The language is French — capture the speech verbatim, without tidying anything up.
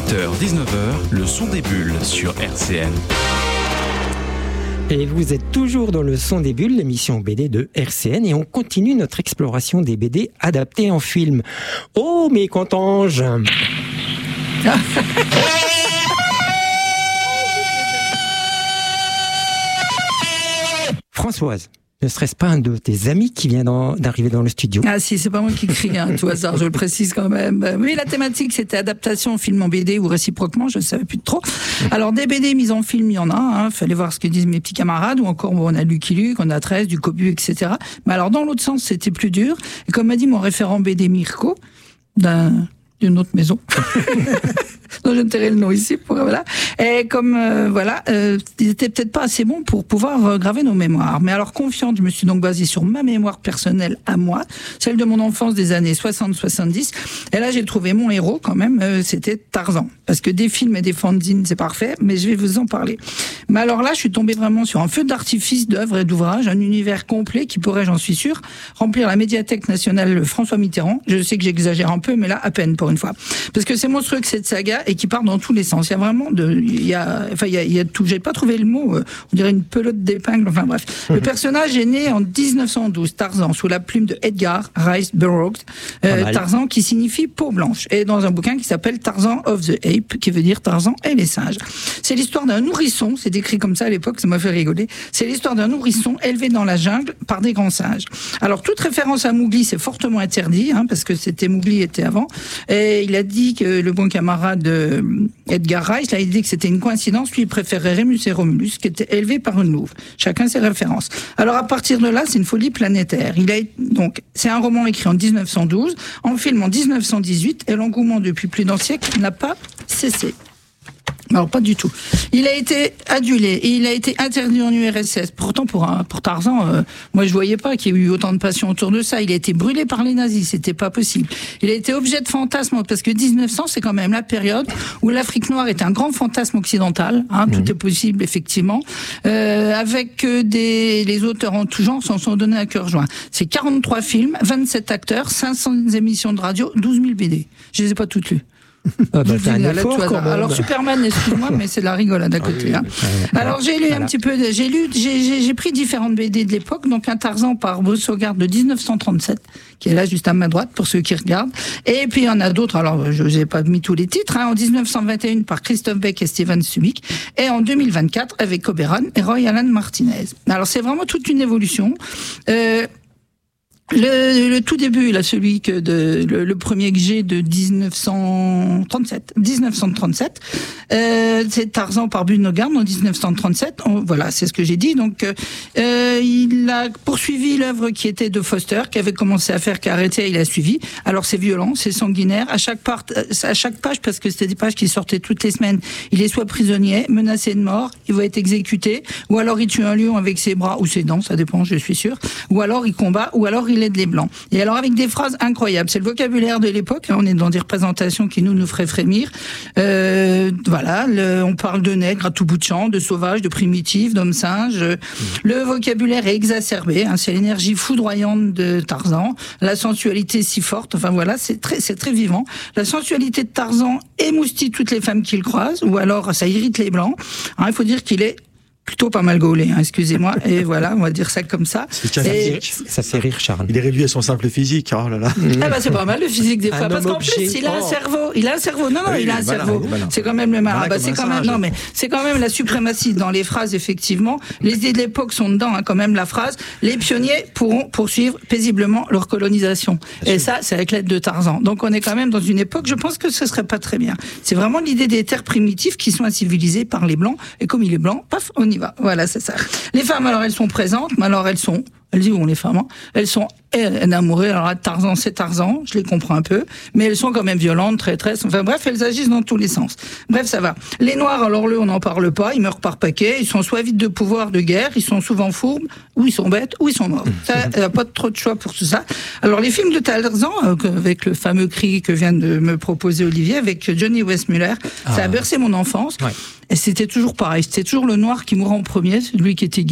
dix-huit heures dix-neuf heures, le son des bulles sur R C N. Et vous êtes toujours dans le son des bulles, l'émission B D de R C N, et on continue notre exploration des B D adaptés en film. Oh, mes contanges. Françoise, ne serait-ce pas un de tes amis qui vient dans, d'arriver dans le studio? Ah si, c'est pas moi qui crie, hein, tout hasard, je le précise quand même. Oui, la thématique, c'était adaptation en film en B D ou réciproquement, je ne savais plus trop. Alors, des B D mises en film, il y en a, hein, fallait voir ce que disent mes petits camarades, ou encore, bon, on a Lucky Luke, on a treize, du Cobu, et cetera. Mais alors, dans l'autre sens, c'était plus dur. Et comme m'a dit mon référent B D Mirko, d'un... d'une autre maison. Donc je ne tairai le nom ici pour voilà. Et comme euh, voilà, euh, ils étaient peut-être pas assez bons pour pouvoir euh, graver nos mémoires. Mais alors confiante, je me suis donc basée sur ma mémoire personnelle à moi, celle de mon enfance des années soixante soixante-dix. Et là j'ai trouvé mon héros quand même, euh, c'était Tarzan. Parce que des films et des fanzines c'est parfait, mais je vais vous en parler. Mais alors là je suis tombée vraiment sur un feu d'artifice d'œuvres et d'ouvrages, un univers complet qui pourrait, j'en suis sûre, remplir la médiathèque nationale François Mitterrand. Je sais que j'exagère un peu, mais là à peine pour une fois. Parce que c'est monstrueux que cette saga et qui part dans tous les sens. Il y a vraiment de, il y a, enfin, il y a, il y a tout. J'ai pas trouvé le mot. Euh, on dirait une pelote d'épingle. Enfin bref. Le personnage est né en dix-neuf cent douze, Tarzan, sous la plume de Edgar Rice Burroughs. Euh, Tarzan qui signifie peau blanche. Et dans un bouquin qui s'appelle Tarzan of the Ape, qui veut dire Tarzan et les singes. C'est l'histoire d'un nourrisson. C'est décrit comme ça à l'époque. Ça m'a fait rigoler. C'est l'histoire d'un nourrisson élevé dans la jungle par des grands singes. Alors toute référence à Mowgli, c'est fortement interdit, hein, parce que c'était Mowgli était avant. Et il a dit que le bon camarade euh, Edgar Rice, là, il dit que c'était une coïncidence. Lui, il préférait Rémus et Romulus, qui étaient élevés par une louve. Chacun ses références. Alors, à partir de là, c'est une folie planétaire. Il a, donc, c'est un roman écrit en dix-neuf cent douze, en film en dix-neuf cent dix-huit, et l'engouement depuis plus d'un siècle n'a pas cessé. Alors pas du tout. Il a été adulé et il a été interdit en U R S S. Pourtant pour un, pour Tarzan, euh, moi je voyais pas qu'il y ait eu autant de passion autour de ça. Il a été brûlé par les nazis, c'était pas possible. Il a été objet de fantasme parce que dix-neuf cents c'est quand même la période où l'Afrique noire est un grand fantasme occidental. Hein, mmh. Tout est possible effectivement. Euh, avec des les auteurs en tout genre s'en sont donnés à cœur joint. C'est quarante-trois films, vingt-sept acteurs, cinq cents émissions de radio, douze mille B D. Je les ai pas toutes lues. Ah bah, t'as un effort, quand même. Alors Superman, excuse-moi, mais c'est de la rigolade à côté. Ah oui, hein. Alors j'ai lu voilà. un petit peu, j'ai lu, j'ai, j'ai, j'ai pris différentes B D de l'époque, donc un Tarzan par Bruce Hogarth de dix-neuf cent trente-sept, qui est là juste à ma droite pour ceux qui regardent. Et puis il y en a d'autres. Alors je n'ai pas mis tous les titres. Hein, en dix-neuf cent vingt et un par Christophe Beck et Steven Subic, et en deux mille vingt-quatre avec Oberon et Roy Alan Martinez. Alors c'est vraiment toute une évolution. Euh, Le, le tout début, là, celui que de, le, le premier que j'ai de dix-neuf cent trente-sept, dix-neuf cent trente-sept, euh, c'est Tarzan par Bruce Hogarth en dix-neuf cent trente-sept. On, voilà, c'est ce que j'ai dit. Donc, euh, il a poursuivi l'œuvre qui était de Foster, qui avait commencé à faire, qui a arrêté, il a suivi. Alors, c'est violent, c'est sanguinaire. À chaque part, à chaque page, parce que c'était des pages qui sortaient toutes les semaines, il est soit prisonnier, menacé de mort, il va être exécuté, ou alors il tue un lion avec ses bras ou ses dents, ça dépend, je suis sûr. Ou alors il combat, ou alors il aide les blancs. Et alors avec des phrases incroyables, c'est le vocabulaire de l'époque, on est dans des représentations qui nous nous feraient frémir. Euh, voilà, le, on parle de nègres à tout bout de champ, de sauvages, de primitifs, d'hommes singes. Mmh. Le vocabulaire est exacerbé, hein, c'est l'énergie foudroyante de Tarzan, la sensualité si forte, enfin voilà, c'est très, c'est très vivant. La sensualité de Tarzan émoustille toutes les femmes qu'il croise, ou alors ça irrite les blancs. Hein, il faut dire qu'il est plutôt pas mal gaulé, hein, excusez-moi, et voilà, on va dire ça comme ça. Et ça fait rire, Charles. Il est réduit à son simple physique, oh là là. Ah bah c'est pas mal le physique des fois, un parce qu'en objet. plus il a oh. un cerveau, il a un cerveau, non non, oui, il a un voilà, cerveau. voilà. C'est quand même le malin. Voilà, bah c'est quand même, non mais c'est quand même la suprématie dans les phrases effectivement. Les idées de l'époque sont dedans, hein, quand même la phrase. Les pionniers pourront poursuivre paisiblement leur colonisation. Bien et sûr. Ça, c'est avec l'aide de Tarzan. Donc on est quand même dans une époque, je pense que ce serait pas très bien. C'est vraiment l'idée des terres primitives qui sont incivilisées par les blancs, et comme il est blanc, paf, on y va. Voilà, c'est ça. Les femmes, alors elles sont présentes, mais alors elles sont, elles y vont les femmes, hein, elles sont enamourées. Alors Tarzan, c'est Tarzan, je les comprends un peu, mais elles sont quand même violentes, traîtresses, enfin bref, elles agissent dans tous les sens. Bref, ça va. Les Noirs, alors eux, on n'en parle pas, ils meurent par paquet, ils sont soit vides de pouvoir, de guerre, ils sont souvent fourbes, ou ils sont bêtes, ou ils sont morts. Ça, il n'y a pas trop de choix pour tout ça. Alors les films de Tarzan, euh, avec le fameux cri que vient de me proposer Olivier, avec Johnny Weissmuller, ah. ça a bercé mon enfance. Ouais. Et c'était toujours pareil, c'était toujours le noir qui mourait en premier, celui qui était